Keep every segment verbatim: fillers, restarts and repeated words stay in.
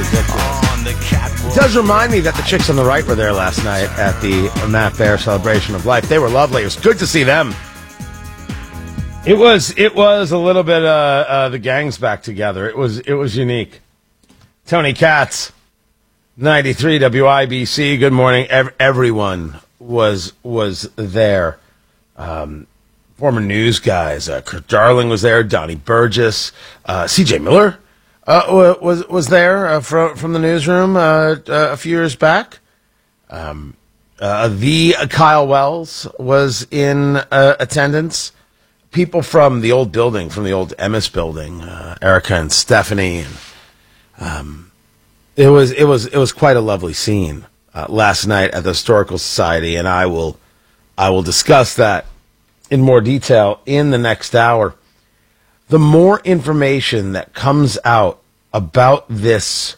ridiculous. It does remind me that the chicks on the right were there last night at the Matt Bear Celebration of Life. They were lovely. It was good to see them. It was it was a little bit uh, uh, the gang's back together. It was it was unique. Tony Katz, ninety-three W I B C. Good morning. Ev- everyone was was there. Um, former news guys. Uh, Kurt Darling was there. Donnie Burgess. Uh, C J Miller uh, was was there uh, from from the newsroom uh, uh, a few years back. Um, uh, the Kyle Wells was in uh, attendance. People from the old building, from the old Emmis building, uh, Erica and Stephanie, and um, it was it was it was quite a lovely scene uh, last night at the Historical Society, and I will I will discuss that in more detail in the next hour. The more information that comes out about this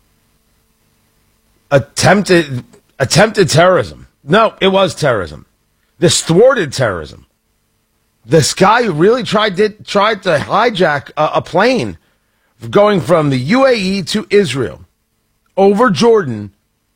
attempted attempted terrorism, no, it was terrorism, this thwarted terrorism. This guy who really tried did, tried to hijack a, a plane going from the U A E to Israel over Jordan.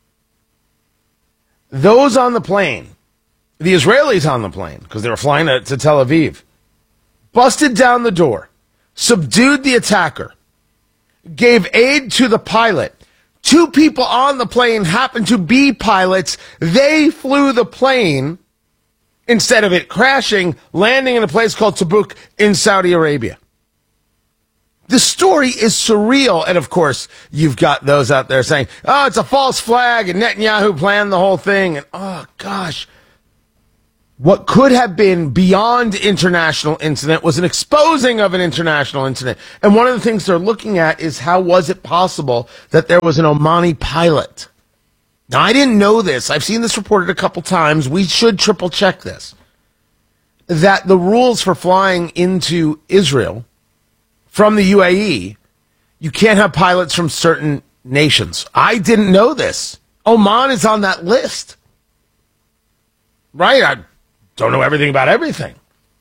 Those on the plane, the Israelis on the plane, because they were flying to, to Tel Aviv, busted down the door, subdued the attacker, gave aid to the pilot. Two people on the plane happened to be pilots. They flew the plane instead of it crashing, landing in a place called Tabuk in Saudi Arabia. The story is surreal. And, of course, you've got those out there saying, oh, it's a false flag, and Netanyahu planned the whole thing. And, oh, gosh. What could have been beyond international incident was an exposing of an international incident. And one of the things they're looking at is how was it possible that there was an Omani pilot? Now, I didn't know this. I've seen this reported a couple times. We should triple check this. That the rules for flying into Israel from the U A E, you can't have pilots from certain nations. I didn't know this. Oman is on that list. Right? I don't know everything about everything.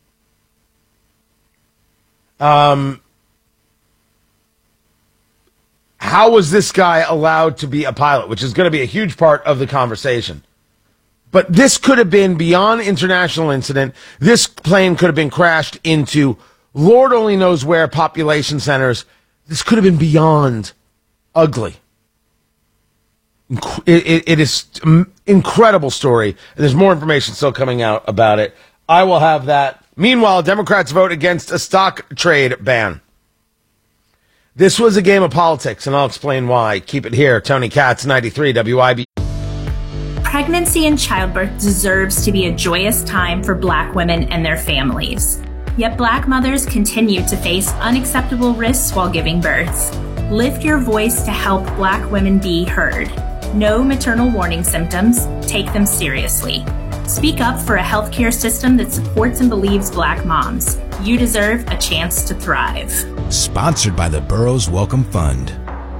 Um... How was this guy allowed to be a pilot, which is going to be a huge part of the conversation. But this could have been beyond international incident. This plane could have been crashed into Lord only knows where population centers. This could have been beyond ugly. It, it, it is an incredible story. And there's more information still coming out about it. I will have that. Meanwhile, Democrats vote against a stock trade ban. This was a game of politics, and I'll explain why. Keep it here. Tony Katz, ninety-three W I B. Pregnancy and childbirth deserves to be a joyous time for Black women and their families. Yet Black mothers continue to face unacceptable risks while giving birth. Lift your voice to help Black women be heard. Know maternal warning symptoms. Take them seriously. Speak up for a healthcare system that supports and believes Black moms. You deserve a chance to thrive. Sponsored by the Burroughs Welcome Fund.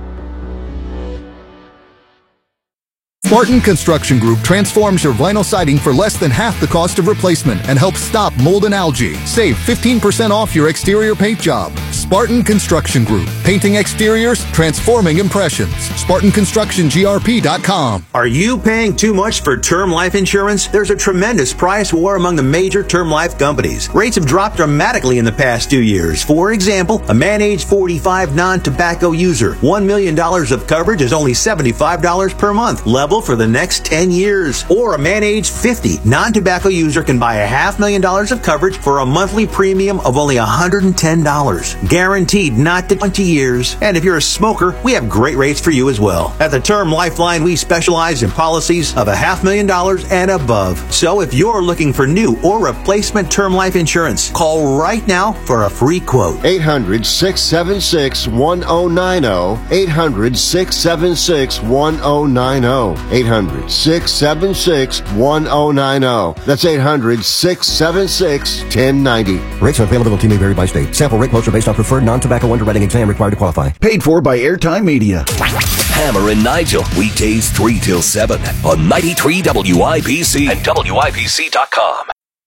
Spartan Construction Group transforms your vinyl siding for less than half the cost of replacement and helps stop mold and algae. Save fifteen percent off your exterior paint job. Spartan Construction Group. Painting exteriors, transforming impressions. Spartan Construction G R P dot com. Are you paying too much for term life insurance? There's a tremendous price war among the major term life companies. Rates have dropped dramatically in the past two years. For example, a man age forty-five non-tobacco user, one million dollars of coverage is only seventy-five dollars per month. Level for the next ten years. Or a man age fifty non-tobacco user can buy a half million dollars of coverage for a monthly premium of only one hundred ten dollars. Guaranteed not to twenty years. And if you're a smoker, we have great rates for you as well. At the Term Lifeline, we specialize in policies of a half million dollars and above. So if you're looking for new or replacement term life insurance, call right now for a free quote. eight hundred, six seven six, one zero nine zero. eight hundred, six seven six, one zero nine zero. eight hundred, six seven six, one zero nine zero. That's eight hundred, six seven six, one zero nine zero. Rates and availability may vary by state. Sample rate quotes are based on preferred non-tobacco underwriting exam required to qualify. Paid for by Airtime Media. Hammer and Nigel, weekdays three till seven on ninety-three W I B C and W I B C dot com.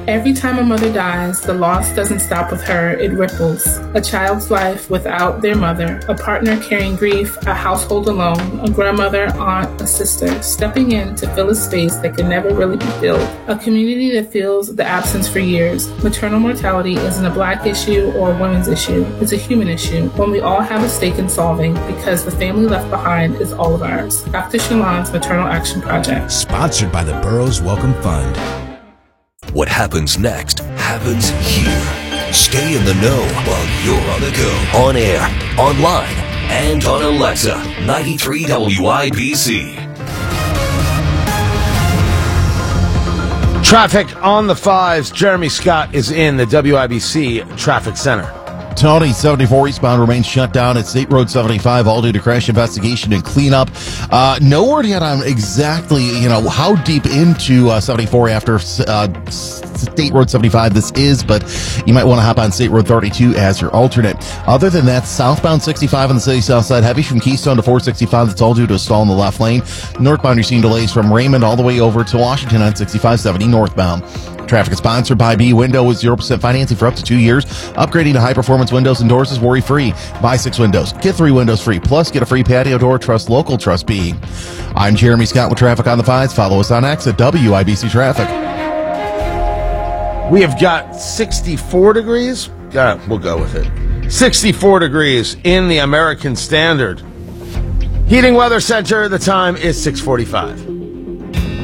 Every time a mother dies, the loss doesn't stop with her, it ripples. A child's life without their mother, a partner carrying grief, a household alone, a grandmother, aunt, a sister, stepping in to fill a space that can never really be filled. A community that feels the absence for years. Maternal mortality isn't a black issue or a women's issue. It's a human issue, one we all have a stake in solving because the family left behind is all of ours. Doctor Shalon's Maternal Action Project. Sponsored by the Burroughs Welcome Fund. What happens next happens here. Stay in the know while you're on the go. On air, online, and on Alexa. ninety-three W I B C. Traffic on the fives. Jeremy Scott is in the W I B C Traffic Center. Tony, seventy-four eastbound remains shut down at State Road seventy-five, all due to crash investigation and cleanup. Uh, no word yet on exactly, you know, how deep into uh, seventy-four after uh, State Road seventy-five this is, but you might want to hop on State Road thirty-two as your alternate. Other than that, southbound sixty-five on the city south side, heavy from Keystone to four sixty-five. That's all due to a stall in the left lane. Northbound, you're seeing delays from Raymond all the way over to Washington on sixty-five seventy northbound. Traffic is sponsored by B Window with zero percent financing for up to two years. Upgrading to high-performance windows and doors is worry-free. Buy six windows, get three windows free, plus get a free patio door. Trust local, trust B. I'm Jeremy Scott with Traffic on the Fives. Follow us on X at W I B C Traffic. We have got sixty-four degrees. Uh, we'll go with it. sixty-four degrees in the American Standard Heating Weather Center. The time is six forty-five.